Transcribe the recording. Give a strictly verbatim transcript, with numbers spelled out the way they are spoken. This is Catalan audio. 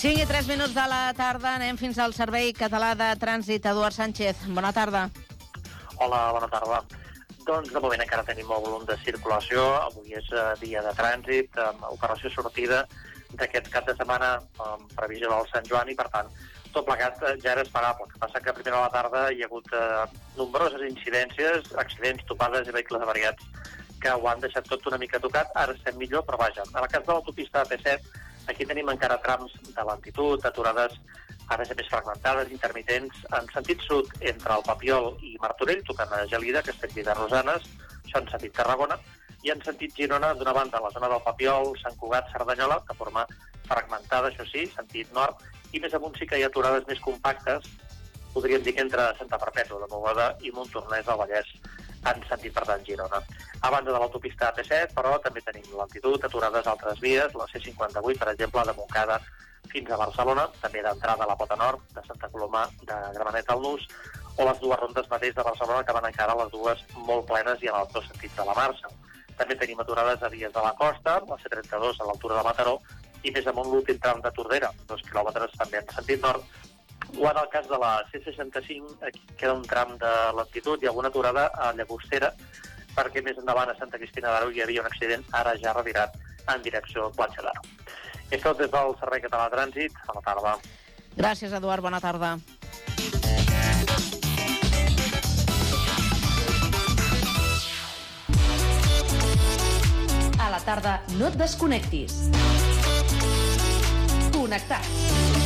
cinc i tres minuts de la tarda, anem fins al Servei Català de Trànsit. Eduard Sánchez, bona tarda. Hola, bona tarda. Doncs de moment encara tenim molt volum de circulació. Avui és uh, dia de trànsit, amb operació sortida d'aquest cap de setmana amb previsió del Sant Joan i, per tant, tot plegat uh, ja era esperable. El que passa que a primera de la tarda hi ha hagut uh, nombroses incidències, accidents, topades i vehicles avariats que ho han deixat tot una mica tocat. Ara estem millor, però vaja. En el cas de l'autopista A P set, aquí tenim encara trams de lentitud, aturades ara ja més fragmentades, intermitents, en sentit sud entre el Papiol i Martorell, tocant a Gelida, que està aquí de Rosanes, això en sentit Tarragona, i en sentit Girona, d'una banda, la zona del Papiol, Sant Cugat, Cerdanyola, de forma fragmentada, això sí, sentit nord, i més amunt sí que hi ha aturades més compactes, podríem dir que entre Santa Perpètua de Mogoda i Montornès del Vallès, en sentit, per tant, Girona. A banda de l'autopista A P set, però, també tenim lentitud, aturades altres vies, la C cinquanta-vuit, per exemple, de Montcada fins a Barcelona, també d'entrada a la Pota Nord, de Santa Coloma, de Gramenet al Nus, o les dues rondes mateix de Barcelona, que van encara les dues molt plenes i en els dos sentits de la marxa. També tenim aturades a vies de la costa, la C trenta-dos a l'altura de Mataró, i més amunt l'últim tram de Tordera, dos quilòmetres també en sentit nord, o en el cas de la C seixanta-cinc, aquí queda un tram de lentitud, hi ha alguna aturada a Llagostera, perquè més endavant a Santa Cristina d'Aro hi havia un accident, ara ja revirat en direcció a Platja d'Aro. És tot des del Servei Català de Trànsit. Bona tarda. Gràcies, Eduard. Bona tarda. A la tarda no et desconnectis. Connectats.